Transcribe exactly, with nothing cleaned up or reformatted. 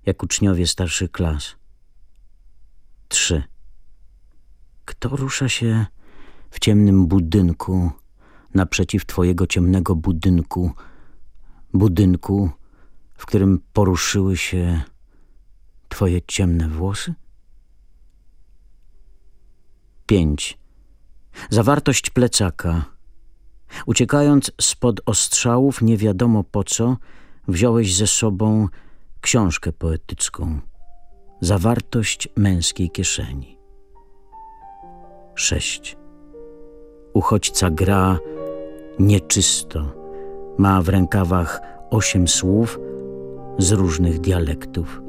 jak uczniowie starszych klas. Trzy. Kto rusza się w ciemnym budynku naprzeciw twojego ciemnego budynku, budynku, w którym poruszyły się twoje ciemne włosy? Pięć. Zawartość plecaka. Uciekając spod ostrzałów, nie wiadomo po co, wziąłeś ze sobą książkę poetycką. Zawartość męskiej kieszeni. Sześć. Uchodźca gra nieczysto. Ma w rękawach osiem słów z różnych dialektów.